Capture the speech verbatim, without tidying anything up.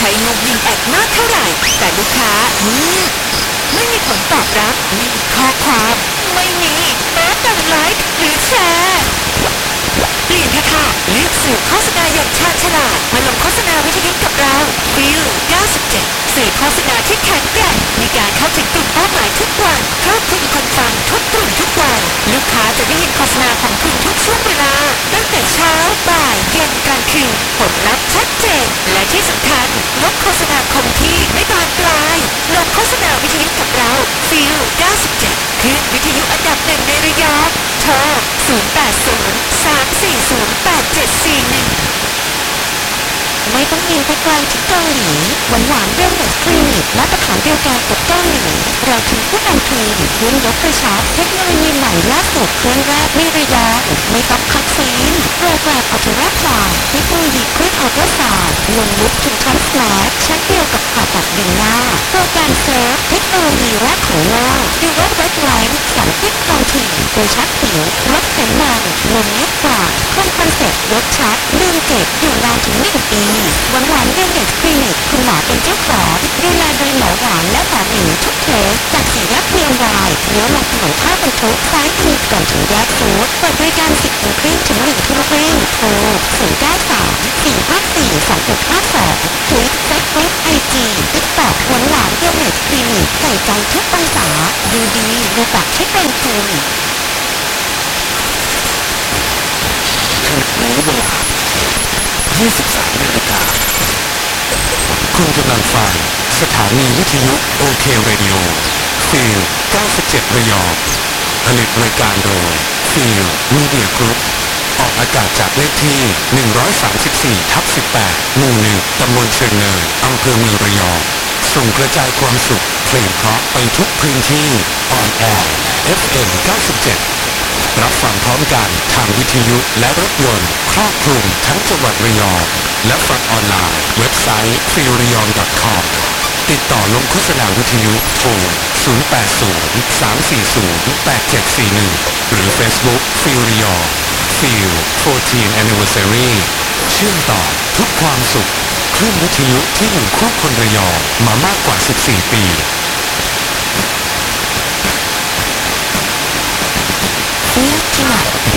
ช้งบยิงแอดมากเท่าไหร่แต่ลูกค้าไม่มีผลตอบรับไม่มีข้อความไม่มีแม้แต่ไลค์หรือแชร์เปลี่ยนเถอะค่ะเลือกสื่อโฆษณาอย่างชาญฉลาดมาลงโฆษณาวิทยุกับเราฟิลเก้าสิบเจ็ดสื่อโฆษณาที่แข็งแกร่งมีการเข้าถึงกลุ่มเป้าหมายทุกวันครอบคลุมคนฟังทุกกลุ่มทุกวันลูกค้าจะได้ยินโฆษณาของคุณทุกช่วงเวลาตั้งแต่เช้าบ่ายเย็นกลางคืนผลลัพธ์ชัดเจนและที่สำคัญลดโฆษณาคงที่ไม่บานปลายลงโฆษณาวิทยุกับเราฟิลเก้าสิบเจ็ดคือวิทยุอันดับหนึ่งในระยองโทรศูนย์ แปด ศูนย์ สาม สี่ ศูนย์ แปด เจ็ด สี่ หนึ่งไม่ต้องบินไปไกลถึงเกาหลีหวานหวานเรื่องเด็กคลินิกและตรฐานเดียวกันกับเกาหลีเราถึงผู้นำคลินิกรุ่นยกกระชับเทคโนโลยีใหม่ล่าสุดเครื่องแรกไม่ระยองไม่ต้องคัดซีนโปรแกรมอัลตราซาวด์เทคโนโลยีเครื่องอัลตราซาวด์ลงลึกถึงชั้นสแลกชั้นเดียวกับผ่าตัดดึงหน้าโปรแกรมเซิร์ฟเทคโนโลยีแรกของโลกดูว่าเวทไลน์สารพิษคลองถี่กระชับผิวลดไขมันนมเล็กกว่าคงคอนเซ็ปต์ลดชัดลืมเก็บอยู่นานถึงหนึ่งปีหวานหวานเรื่องเด็กคลินิกคุณหมอเป็นเจ้าของดูแลโดยหมอหวานและหมอหมิวทุกเคสจากสี่แยกเพียงรายเลี้ยวลงถนนท่าบรรทุกซ้ายมือก่อนถึงแยกฟู้ดเปิดบริการสิบโมงครึ่งถึงหนึ่งทุ่มครึ่งโทรศูนย์ เก้า สาม สี่ ห้า สี่ สอง หก ห้า สองทวิตเฟซบุ๊กไอจีติ๊กต็อกหวานหวานเรื่องเด็กคลินิกใส่ใจทุกองศาดูดีดูแบบที่เป็นคุณขณะนี้เวลายี่สิบสามนาฬิกาคุณกำลังฟังสถานีวิทยุโอเคเรดิโอฟิลเก้าสิบเจ็ดระยองผลิตรายการโดยฟิลมีเดียกรุ๊ปออกอากาศจากเลขที่หนึ่งร้อยสามสิบสี่ทับสิบแปดหมู่หนึ่งตำบลเชิงเนินอำเภอเมืองระยองส่งกระจายความสุขเพลงเพราะไปทุกพื้นที่ออนแอร์ เอฟ เอ็ม เก้าสิบเจ็ดรับฟังพร้อมกันทางวิทยุและรถยนต์ครอบคลุมทั้งจังหวัดระยองและฟังออนไลน์เว็บไซต์ ฟิลระยอง ดอท คอม ติดต่อลงโฆษณาวิทยุโทร ศูนย์ แปด ศูนย์ สาม สี่ ศูนย์ แปด เจ็ด สี่ หนึ่ง หรือ Facebook ฟิลระยองฟิล fourteen Anniversary เชื่อมต่อทุกความสุขคลื่นวิทยุที่อยู่คู่คนระยองมามากกว่าสิบสี่ปีฟิลที่ไหน